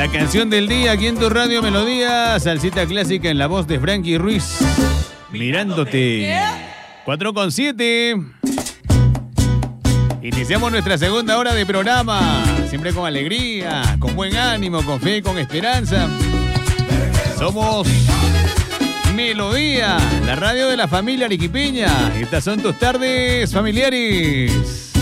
La canción del día aquí en tu radio Melodía, salsita clásica en la voz de Frankie Ruiz. Mirándote. 4:07. Iniciamos nuestra segunda hora de programa, siempre con alegría, con buen ánimo, con fe y con esperanza. Somos Melodía, la radio de la familia arequipeña. Estas son tus tardes familiares.